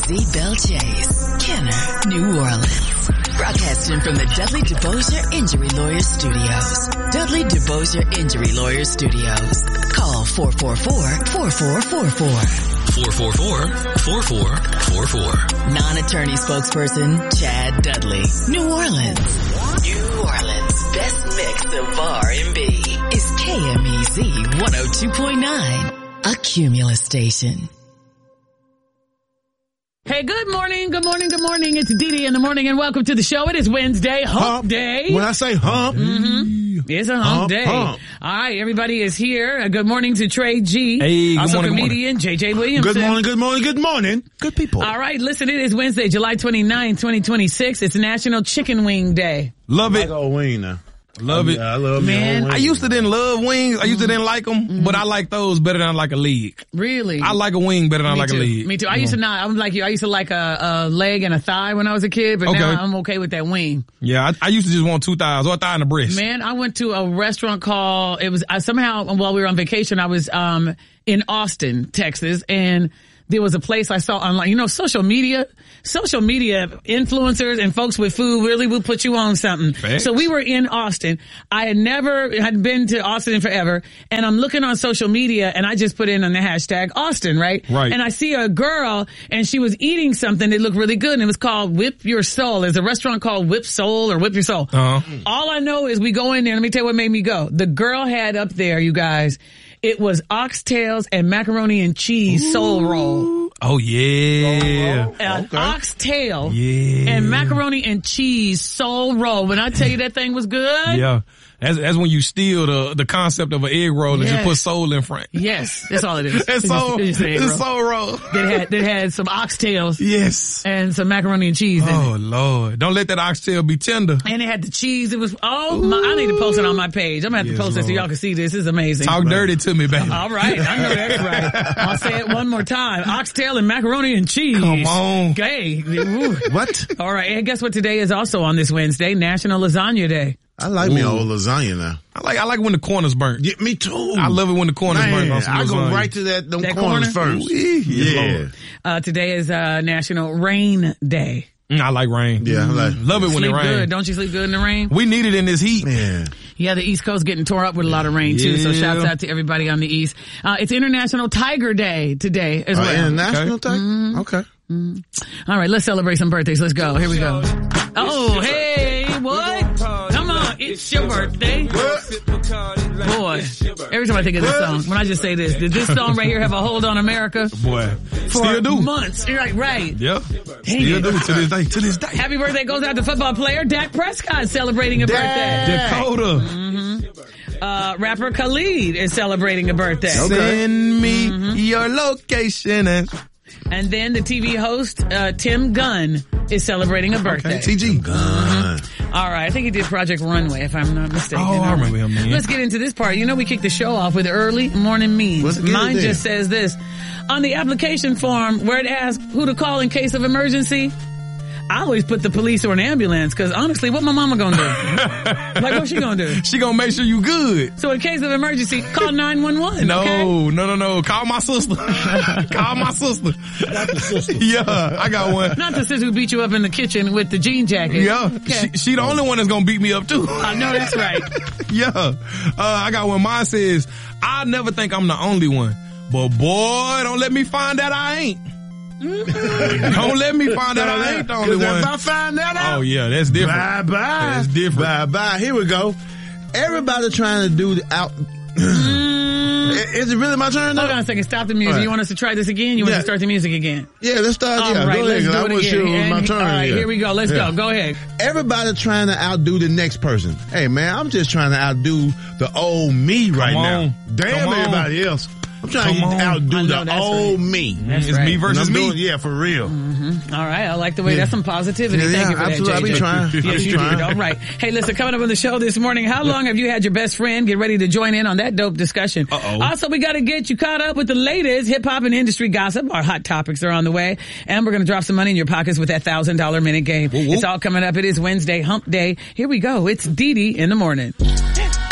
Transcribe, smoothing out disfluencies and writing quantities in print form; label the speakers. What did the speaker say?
Speaker 1: KMEZ Belle Chase, Kenner, New Orleans. Broadcasting from the Dudley DeBosier Injury Lawyers Studios. Dudley DeBosier Injury Lawyers Studios. Call 444-4444. 444-4444. Non-attorney spokesperson Chad Dudley. New Orleans. New Orleans' best mix of R&B is KMEZ 102.9, a Cumulus station.
Speaker 2: Hey, good morning. It's Dee Dee in the morning, and welcome to the show. It is Wednesday, hump day.
Speaker 3: When I say hump,
Speaker 2: it's a hump day.
Speaker 3: Hump.
Speaker 2: All right, everybody is here. Good morning to Trey G.
Speaker 4: Hey,
Speaker 2: also
Speaker 4: good morning,
Speaker 2: comedian JJ Williamson.
Speaker 3: Good morning. Good people.
Speaker 2: All right, listen, it is Wednesday, July 29th, 2026. It's National Chicken Wing Day.
Speaker 4: Love it.
Speaker 3: I like old wing now.
Speaker 4: Love it.
Speaker 3: I love
Speaker 2: Man,
Speaker 3: me old wing.
Speaker 4: I used to didn't love wings. I used to didn't like them, but I like those better than I like a leg.
Speaker 2: Really?
Speaker 4: I like a wing better than I like a leg.
Speaker 2: Me too. I used to not. I'm like you. I used to like a leg and a thigh when I was a kid, but now I'm okay with that wing.
Speaker 4: Yeah, I used to just want 2 thighs or a thigh and a breast.
Speaker 2: Man, I went to a restaurant called, somehow while we were on vacation, I was in Austin, Texas, and there was a place I saw online. You know, social media influencers and folks with food really will put you on something.
Speaker 4: Facts.
Speaker 2: So we were in Austin. I had been to Austin forever, and I'm looking on social media, and I just put in on the hashtag Austin, right?
Speaker 4: Right.
Speaker 2: And I see a girl, and she was eating something that looked really good, and it was called Whip Your Soul. There's a restaurant called Whip Soul or Whip Your Soul. All I know is we go in there. Let me tell you what made me go. The girl had up there, you guys, it was oxtails and macaroni and cheese soul roll.
Speaker 4: Oh yeah.
Speaker 2: An oxtail and macaroni and cheese soul roll. When I tell you that thing was good.
Speaker 4: Yeah. That's when you steal the concept of an egg roll and just put soul in front.
Speaker 2: Yes, that's all it is.
Speaker 4: It's soul. It's soul roll.
Speaker 2: That had some oxtails.
Speaker 4: Yes.
Speaker 2: And some macaroni and cheese in it.
Speaker 4: Oh Lord. Don't let that oxtail be tender.
Speaker 2: And it had the cheese. It was, I need to post it on my page. I'm going to have to post it so y'all can see this. It's amazing.
Speaker 4: Talk dirty to me, baby.
Speaker 2: All right. I know that's right. I'll say it one more time. Oxtail and macaroni and cheese.
Speaker 4: Come on.
Speaker 2: Okay. Ooh.
Speaker 3: What?
Speaker 2: All right. And guess what today is also on this Wednesday? National Lasagna Day.
Speaker 3: I like me old lasagna now.
Speaker 4: I like when the corner's burnt.
Speaker 3: Yeah, me too.
Speaker 4: I love it when the corner's burnt on some
Speaker 3: I
Speaker 4: lasagna.
Speaker 3: go right to them
Speaker 2: That
Speaker 3: corners
Speaker 2: corner?
Speaker 3: first.
Speaker 4: Yeah.
Speaker 2: Today is National Rain Day.
Speaker 4: I like rain.
Speaker 3: Yeah, I like
Speaker 4: Love it when it
Speaker 2: Sleep
Speaker 4: rains.
Speaker 2: good. Don't you sleep good in the rain?
Speaker 4: We need it in this heat.
Speaker 3: Yeah.
Speaker 2: Yeah, the East Coast getting tore up with a lot of rain too. So
Speaker 4: Yeah.
Speaker 2: shouts out to everybody on the East. It's International Tiger Day today as well.
Speaker 3: International time? Okay.
Speaker 2: All right, let's celebrate some birthdays. Let's go. Here we go. Oh, hey, what? Come on, it's your birthday. Boy, every time I think of this song, when I just say this, did this song right here have a hold on America?
Speaker 4: Boy.
Speaker 2: For
Speaker 4: Still do.
Speaker 2: months. You're like, right.
Speaker 4: Yep.
Speaker 2: Dang
Speaker 4: Still
Speaker 2: it.
Speaker 4: do to this day.
Speaker 2: Happy birthday goes out to football player Dak Prescott celebrating a birthday.
Speaker 4: Dakota.
Speaker 2: Rapper Khalid is celebrating a birthday.
Speaker 4: Send me your location.
Speaker 2: And then the TV host, Tim Gunn, is celebrating a birthday.
Speaker 4: TG.
Speaker 2: All right. I think he did Project Runway, if I'm not mistaken.
Speaker 4: Oh, I remember him, man.
Speaker 2: Let's get into this part. You know, we kicked the show off with early morning memes. Mine just says this. On the application form where it asks who to call in case of emergency, I always put the police or an ambulance because honestly, what my mama gonna do? Like, what's she gonna do?
Speaker 4: She gonna make sure you good.
Speaker 2: So in case of emergency, call 911.
Speaker 4: No,
Speaker 2: okay?
Speaker 4: no. Call my sister. Call my sister. Yeah, I got one.
Speaker 2: Not the sister who beat you up in the kitchen with the jean jacket.
Speaker 4: Yeah,
Speaker 2: Okay.
Speaker 4: she the only one that's gonna beat me up too.
Speaker 2: I know that's right.
Speaker 4: Yeah, I got one. Mine says, I never think I'm the only one, but boy, don't let me find out I ain't. Don't let me find out I ain't the only one.
Speaker 3: If I find that out,
Speaker 4: Oh yeah, that's different.
Speaker 3: bye-bye.
Speaker 4: That's different.
Speaker 3: Bye-bye. Here we go. Everybody trying to do the out. Is it really my turn now?
Speaker 2: Hold on a second. Stop the music.
Speaker 3: All right.
Speaker 2: You want us to try this again? You want
Speaker 3: Yeah.
Speaker 2: to start the music again?
Speaker 3: Yeah, let's start.
Speaker 2: All
Speaker 3: Yeah,
Speaker 2: right,
Speaker 3: go
Speaker 2: let's
Speaker 3: ahead.
Speaker 2: do
Speaker 3: I
Speaker 2: it
Speaker 3: wasn't
Speaker 2: again.
Speaker 3: sure it was my
Speaker 2: And-
Speaker 3: turn.
Speaker 2: all right,
Speaker 3: yeah.
Speaker 2: here we go. Let's
Speaker 3: Yeah.
Speaker 2: go. Go ahead.
Speaker 3: Everybody trying to outdo the next person. Hey man, I'm just trying to outdo the old me right
Speaker 4: Come
Speaker 3: now.
Speaker 4: on.
Speaker 3: Damn
Speaker 4: Come on.
Speaker 3: everybody else. I'm trying
Speaker 4: Come
Speaker 3: to
Speaker 4: on.
Speaker 3: outdo
Speaker 2: I know,
Speaker 3: the
Speaker 2: that's
Speaker 3: old
Speaker 2: right.
Speaker 3: me.
Speaker 2: That's
Speaker 4: It's
Speaker 2: right.
Speaker 4: me versus
Speaker 3: And I'm
Speaker 4: me.
Speaker 3: doing, yeah, for real.
Speaker 2: All right. I like the way that's some positivity.
Speaker 3: Yeah,
Speaker 2: Thank you for
Speaker 3: absolutely.
Speaker 2: that,
Speaker 3: I be
Speaker 2: JJ.
Speaker 3: trying. I
Speaker 2: Yes,
Speaker 3: be
Speaker 2: you
Speaker 3: trying.
Speaker 2: did. All right. Hey, listen, coming up on the show this morning, how long have you had your best friend? Get ready to join in on that dope discussion.
Speaker 4: Uh-oh.
Speaker 2: Also, we got to get you caught up with the latest hip-hop and industry gossip. Our hot topics are on the way. And we're going to drop some money in your pockets with that $1,000 minute game.
Speaker 4: Woo-woo.
Speaker 2: It's all coming up. It is Wednesday, hump day. Here we go. It's Dee Dee in the morning.